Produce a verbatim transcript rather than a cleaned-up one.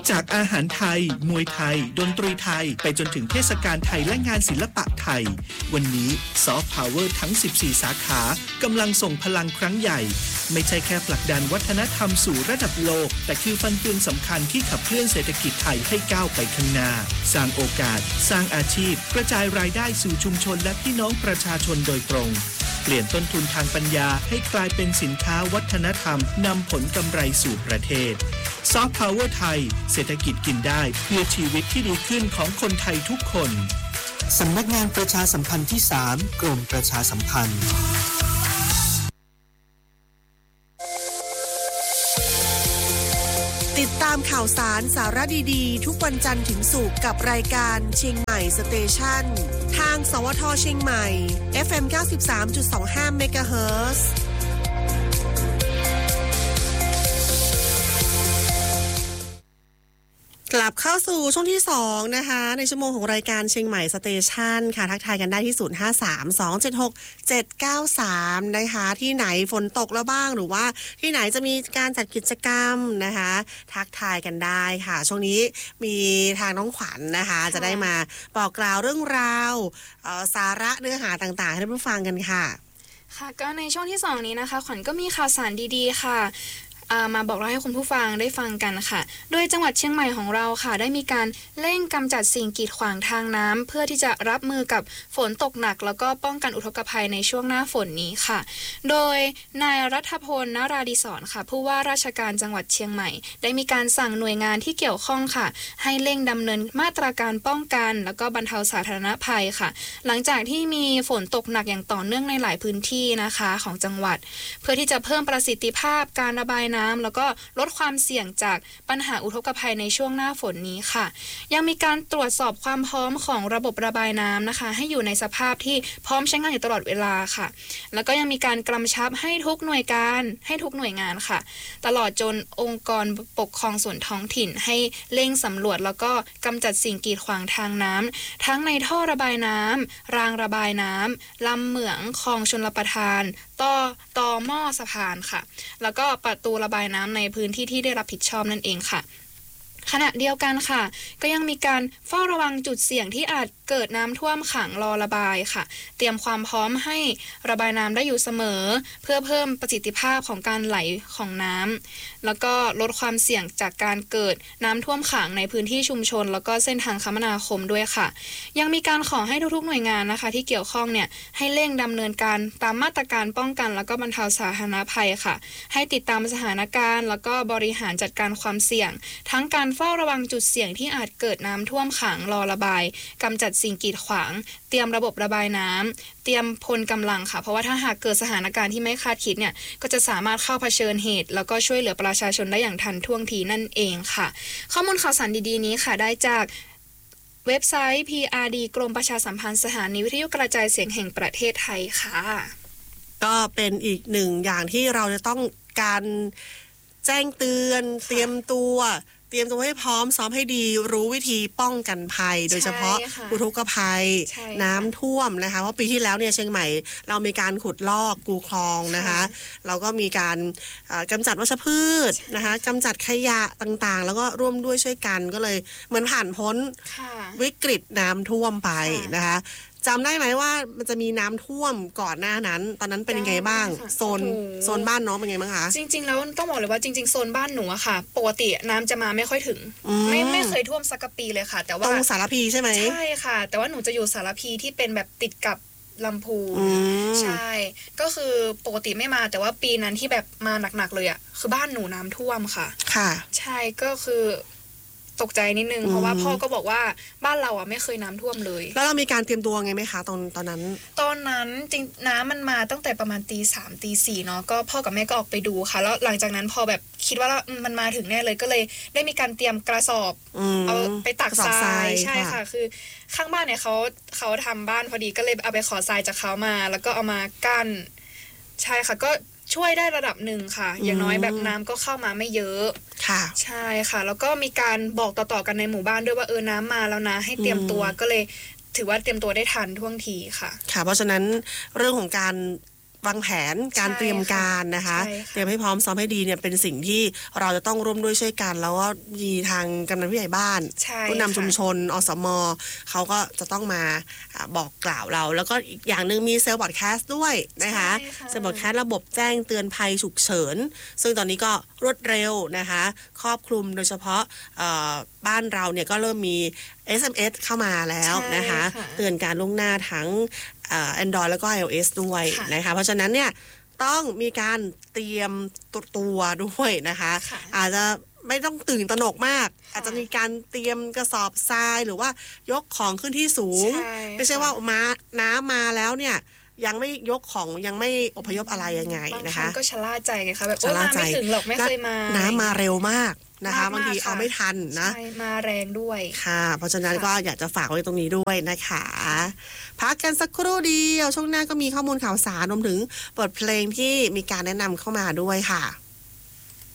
จากอาหารไทยมวยไทยดนตรีไทยไปจนถึงเทศกาลไทยและงานศิลปะไทยวันนี้ซอฟต์พาวเวอร์ทั้งสิบสี่สาขากำลังส่งพลังครั้งใหญ่ไม่ใช่แค่ผลักดันวัฒนธรรมสู่ระดับโลกแต่คือฟันเฟืองสำคัญที่ขับเคลื่อนเศรษฐกิจไทยให้ก้าวไปข้างหน้าสร้างโอกาสสร้างอาชีพกระจายรายได้สู่ชุมชนและพี่น้องประชาชนโดยตรงเปลี่ยนต้นทุนทางปัญญาให้กลายเป็นสินค้าวัฒนธรรมนำผลกำไรสู่ประเทศซอฟต์พาวเวอร์ไทยเศรษฐกิจกินได้เพื่อชีวิตที่ดีขึ้นของคนไทยทุกคนสำนักงานประชาสัมพันธ์ที่สามกรมประชาสัมพันธ์ติดตามข่าวสารสาระดีๆทุกวันจันทร์ถึงศุกร์กับรายการเชียงใหม่สเตชันทางสวทเชียงใหม่ เอฟ เอ็ม เก้าสิบสามจุดสองห้า เมกะเฮิรตซ์ กลับเข้าสู่ช่วงที่สองนะคะในชั่วโมงของรายการเชียงใหม่สเตชันค่ะทักทายกันได้ที่ศูนย์ ห้า สาม สอง เจ็ด หก เจ็ด เก้า สามนะคะที่ไหนฝนตกแล้วบ้างหรือว่าที่ไหนจะมีการจัดกิจกรรมนะคะทักทายกันได้ค่ะช่วงนี้มีทางน้องขวัญ น, นะคะจะได้มาบอกกล่าวเรื่องราวสาระเนื้อหาต่างๆให้ท่านผู้ฟังกันค่ะค่ะก็ในช่วงที่สองนี้นะคะขวัญก็มีข่าวสารดีๆค่ะมาบอกเล่าให้คุณผู้ฟังได้ฟังกันค่ะโดยจังหวัดเชียงใหม่ของเราค่ะได้มีการเร่งกำจัดสิ่งกีดขวางทางน้ำเพื่อที่จะรับมือกับฝนตกหนักแล้วก็ป้องกันอุทกภัยในช่วงหน้าฝนนี้ค่ะโดยนายรัฐพล นราดิศรค่ะผู้ว่าราชการจังหวัดเชียงใหม่ได้มีการสั่งหน่วยงานที่เกี่ยวข้องค่ะให้เร่งดำเนินมาตรการป้องกันแล้วก็บรรเทาสาธารณภัยค่ะหลังจากที่มีฝนตกหนักอย่างต่อเนื่องในหลายพื้นที่นะคะของจังหวัดเพื่อที่จะเพิ่มประสิทธิภาพการระบายน้ำแล้วก็ลดความเสี่ยงจากปัญหาอุทกภัยในช่วงหน้าฝนนี้ค่ะยังมีการตรวจสอบความพร้อมของระบบระบายน้ำนะคะให้อยู่ในสภาพที่พร้อมใช้งานอยู่ตลอดเวลาค่ะแล้วก็ยังมีการกำชับให้ทุกหน่วยการให้ทุกหน่วยงานค่ะตลอดจนองค์กรปกครองส่วนท้องถิ่นให้เร่งสำรวจแล้วก็กำจัดสิ่งกีดขวางทางน้ำทั้งในท่อระบายน้ำรางระบายน้ำลำเหมืองคลองชลประทานต่อต่อหม้อสะพานค่ะแล้วก็ประตูระบายน้ำในพื้นที่ที่ได้รับผิดชอบนั่นเองค่ะขณะเดียวกันค่ะก็ยังมีการเฝ้าระวังจุดเสี่ยงที่อาจเกิดน้ำท่วมขังรอระบายค่ะเตรียมความพร้อมให้ระบายน้ำได้อยู่เสมอเพื่อเพิ่มประสิทธิภาพของการไหลของน้ำแล้วก็ลดความเสี่ยงจากการเกิดน้ำท่วมขังในพื้นที่ชุมชนแล้วก็เส้นทางคมนาคมด้วยค่ะยังมีการขอให้ทุกๆหน่วยงานนะคะที่เกี่ยวข้องเนี่ยให้เร่งดำเนินการตามมาตรการป้องกันแล้วก็บรรเทาสาธารณภัยค่ะให้ติดตามสถานการณ์แล้วก็บริหารจัดการความเสี่ยงทั้งการเฝ้าระวังจุดเสี่ยงที่อาจเกิดน้ำท่วมขังรอระบายกำจัดสิ่งกีดขวางเตรียมระบบระบายน้ำเตรียมพลกำลังค่ะเพราะว่าถ้าหากเกิดสถานการณ์ที่ไม่คาดคิดเนี่ยก็จะสามารถเข้าเผชิญเหตุแล้วก็ช่วยเหลือประชาชนได้อย่างทันท่วงทีนั่นเองค่ะข้อมูลข่าวสารดีๆนี้ค่ะได้จากเว็บไซต์ พี อาร์ ดี กรมประชาสัมพันธ์สถานีวิทยุกระจายเสียงแห่งประเทศไทยค่ะก็เป็นอีกหนึ่งอย่างที่เราจะต้องการแจ้งเตือนเตรียมตัวเตรียมตัวให้พร้อมซ้อมให้ดีรู้วิธีป้องกันภัยโดยเฉพาะอุทกภัยน้ำท่วมนะคะเพราะปีที่แล้วเนี่ยเชียงใหม่เรามีการขุดลอกคูคลองนะคะเราก็มีการกำจัดวัชพืชนะคะกำจัดขยะต่างๆแล้วก็ร่วมด้วยช่วยกันก็เลยเหมือนผ่านพ้นวิกฤตน้ำท่วมไปนะคะจำได้ไหมว่ามันจะมีน้ำท่วมก่อนหน้านั้นตอนนั้นเป็นยังไงบ้างโซนโซนบ้านน้องเป็นไงบ้างคะจริงๆแล้วต้องบอกเลยว่าจริงๆโซนบ้านหนูอะค่ะปกติน้ำจะมาไม่ค่อยถึงไม่ไม่เคยท่วมสักปีเลยค่ะแต่ว่าตรงสารพีใช่ไหมใช่ค่ะแต่ว่าหนูจะอยู่สารพีที่เป็นแบบติดกับลำพูใช่ก็คือปกติไม่มาแต่ว่าปีนั้นที่แบบมาหนักๆเลยอะคือบ้านหนูน้ำท่วมค่ะค่ะใช่ก็คือตกใจนิดนึงเพราะว่าพ่อก็บอกว่าบ้านเราอ่ะไม่เคยน้ำท่วมเลยแล้วเรามีการเตรียมตัวไงไหมคะตอนตอนนั้นตอนนั้นจริงน้ำมันมาตั้งแต่ประมาณตีสามตีสี่เนาะก็พ่อกับแม่ก็ออกไปดูค่ะแล้วหลังจากนั้นพอแบบคิดว่ามันมาถึงแน่เลยก็เลยได้มีการเตรียมกระสอบเอาไปตักทรายใช่ค่ะคือข้างบ้านเนี่ยเขาเขาทำบ้านพอดีก็เลยเอาไปขอทรายจากเขามาแล้วก็เอามากั้นใช่ค่ะก็ช่วยได้ระดับหนึ่งค่ะอย่างน้อยแบบน้ำก็เข้ามาไม่เยอะค่ะใช่ค่ะแล้วก็มีการบอกต่อๆกันในหมู่บ้านด้วยว่าเออน้ำมาแล้วนะให้เตรียมตัวก็เลยถือว่าเตรียมตัวได้ทันท่วงทีค่ะค่ะเพราะฉะนั้นเรื่องของการวางแผนการเตรียมการนะคะเตรียมให้พร้อมซ้อมให้ดีเนี่ยเป็นสิ่งที่เราจะต้องร่วมด้วยช่วยกันแล้วก็มีทางกำนันผู้ใหญ่บ้านผู้นำชุมชนอสมเขาก็จะต้องมาบอกกล่าวเราแล้วก็อีกอย่างนึงมีเซลล์บอดแคสต์ด้วยนะคะเซลล์บอดแคสต์ระบบแจ้งเตือนภัยฉุกเฉินซึ่งตอนนี้ก็รวดเร็วนะคะครอบคลุมโดยเฉพาะบ้านเราเนี่ยก็เริ่มมี เอส เอ็ม เอส เข้ามาแล้วนะคะเตือนการล่วงหน้าทั้งAndroid แล้วก็ iOS ด้วยนะคะเพราะฉะนั้นเนี่ยต้องมีการเตรียมตัวด้วยนะคะอาจจะไม่ต้องตื่นตระหนกมากอาจจะมีการเตรียมกระสอบทรายหรือว่ายกของขึ้นที่สูงไม่ใช่ว่ามาน้ำมาแล้วเนี่ยยังไม่ยกของยังไม่อพยพอะไรยังไงนะคะบางครั้งก็ชะล่าใจไงคะแบบโอ้มาไม่ถึงหรอกไม่เคยมาน้ำมาเร็วมากนะคะบางทีเอาไม่ทันนะใช่มาแรงด้วยค่ะเพราะฉะนั้นก็อยากจะฝากไว้ตรงนี้ด้วยนะคะพักกันสักครู่เดียวช่วงหน้าก็มีข้อมูลข่าวสารรวมถึงบทเพลงที่มีการแนะนำเข้ามาด้วยค่ะ